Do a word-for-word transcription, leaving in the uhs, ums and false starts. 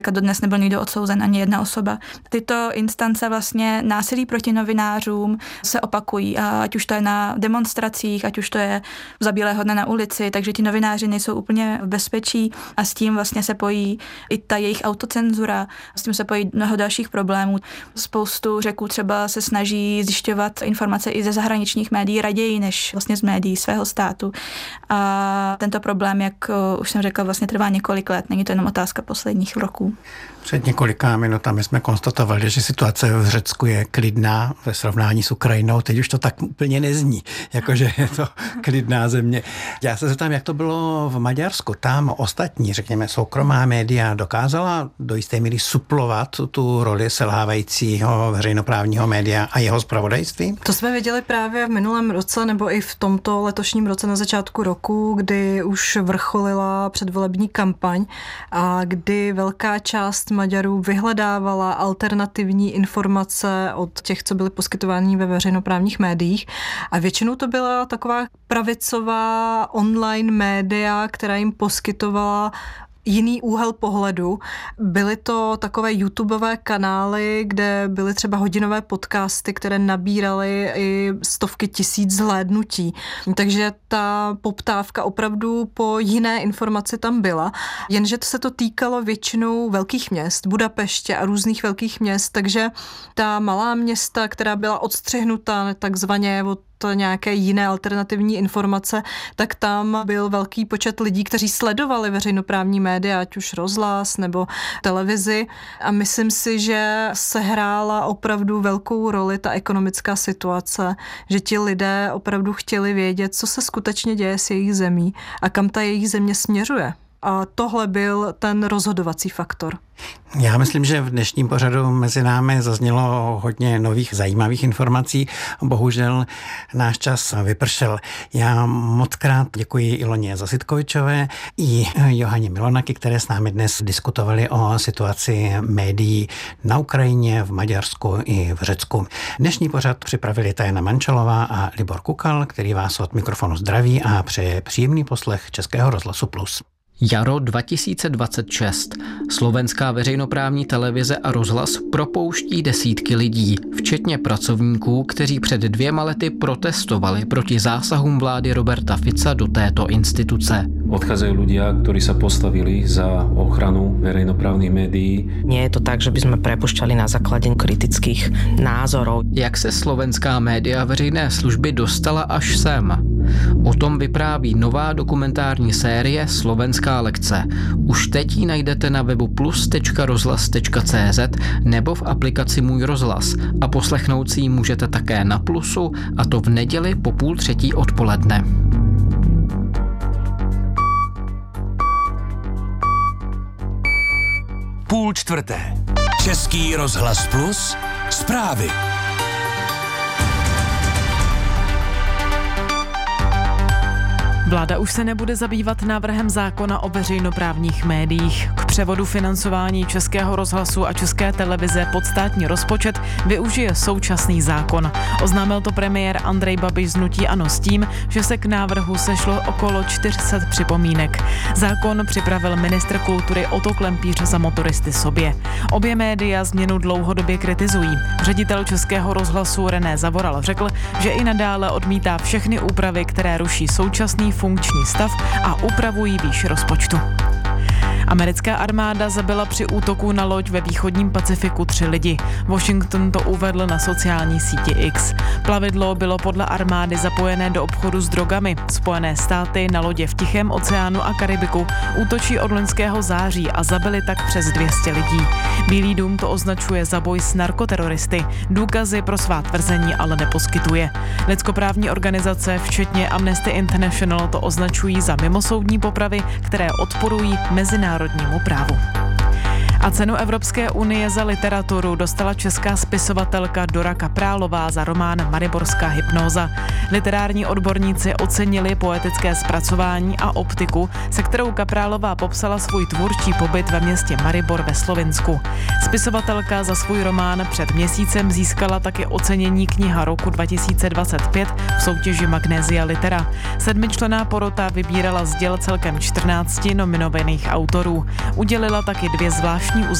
Dodnes nebyl nikdo odsouzen, ani jedna osoba. Tyto instance vlastně násilí proti novinářům se opakují, a ať už to je na demonstracích, ať už to je za bílého dne na ulici, takže ti novináři nejsou úplně v bezpečí a s tím vlastně se pojí i ta jejich autocenzura, s tím se pojí mnoho dalších problémů. Spoustu Řeků třeba se snaží zjišťovat informace i ze zahraničních médií raději než vlastně z médií svého státu. A tento problém, jak už jsem řekla, vlastně trvá několik let, není to jenom otázka posledních roků. Před několika minutami jsme konstatovali, že situace v Řecku je klidná ve srovnání s Ukrajinou. Teď už to tak úplně nezní, jakože je to klidná země. Já se zeptám, jak to bylo v Maďarsku. Tam ostatní, řekněme, soukromá média dokázala do jisté míry suplovat tu roli selhávajícího veřejnoprávního média a jeho zpravodajství? To jsme viděli právě v minulém roce nebo i v tomto letošním roce na začátku roku, kdy už vrcholila předvolební kampaň a kdy velká část Maďarů vyhledávala alternativní informace od těch, co byly poskytovány ve veřejnoprávních médiích. A většinou to byla taková pravicová online média, která jim poskytovala jiný úhel pohledu. Byly to takové YouTubeové kanály, kde byly třeba hodinové podcasty, které nabíraly i stovky tisíc zhlédnutí. Takže ta poptávka opravdu po jiné informaci tam byla, jenže to se to týkalo většinou velkých měst, Budapeště a různých velkých měst, takže ta malá města, která byla odstřihnuta takzvaně od nějaké jiné alternativní informace, tak tam byl velký počet lidí, kteří sledovali veřejnoprávní média, ať už rozhlas nebo televizi, a myslím si, že sehrála opravdu velkou roli ta ekonomická situace, že ti lidé opravdu chtěli vědět, co se skutečně děje s jejich zemí a kam ta jejich země směřuje. A tohle byl ten rozhodovací faktor. Já myslím, že v dnešním pořadu mezi námi zaznělo hodně nových zajímavých informací. Bohužel náš čas vypršel. Já moc krát děkuji Iloně Zasitkovičové i Johaně Milonaky, které s námi dnes diskutovali o situaci médií na Ukrajině, v Maďarsku i v Řecku. Dnešní pořad připravili Tajana Mančalová a Libor Kukal, který vás od mikrofonu zdraví a přeje příjemný poslech Českého rozhlasu Plus. Jaro dva tisíce dvacet šest. Slovenská veřejnoprávní televize a rozhlas propouští desítky lidí, včetně pracovníků, kteří před dvěma lety protestovali proti zásahům vlády Roberta Fica do této instituce. Odchádzajú ľudia, ktorí sa postavili za ochranu verejnoprávnych médií. Nie je to tak, že by sme prepušťali na základe kritických názorov. Jak se slovenská média veřejné služby dostala až sem? O tom vypráví nová dokumentární série Slovenská lekce. Už teď ji najdete na webu plus tečka rozhlas tečka cé zet nebo v aplikaci Můj rozhlas a poslechnout si ji můžete také na Plusu, a to v neděli po půl třetí odpoledne. Půl čtvrté. Český rozhlas Plus. Zprávy. Vláda už se nebude zabývat návrhem zákona o veřejnoprávních médiích. K převodu financování Českého rozhlasu a České televize pod státní rozpočet využije současný zákon. Oznámil to premiér Andrej Babiš z hnutí ANO s tím, že se k návrhu sešlo okolo čtyři sta připomínek. Zákon připravil ministr kultury Otto Klempíř za motoristy sobě. Obě média změnu dlouhodobě kritizují. Ředitel Českého rozhlasu René Zavoral řekl, že i nadále odmítá všechny úpravy, které ruší současný funkční stav a upravují výši rozpočtu. Americká armáda zabila při útoku na loď ve východním Pacifiku tři lidi. Washington to uvedl na sociální síti X. Plavidlo bylo podle armády zapojené do obchodu s drogami. Spojené státy na lodě v Tichém oceánu a Karibiku útočí od loňského září a zabili tak přes dvě stě lidí. Bílý dům to označuje za boj s narkoteroristy. Důkazy pro svá tvrzení ale neposkytuje. Lidskoprávní organizace, včetně Amnesty International, to označují za mimosoudní popravy, které odporují mezinárodnímu právu. A cenu Evropské unie za literaturu dostala česká spisovatelka Dora Kaprálová za román Mariborská hypnóza. Literární odborníci ocenili poetické zpracování a optiku, se kterou Kaprálová popsala svůj tvůrčí pobyt ve městě Maribor ve Slovinsku. Spisovatelka za svůj román před měsícem získala taky ocenění Kniha roku dva tisíce dvacet pět v soutěži Magnesia Litera. Sedmičlenná porota vybírala z děl celkem čtrnácti nominovaných autorů. Udělila taky dvě zvláštní dnešní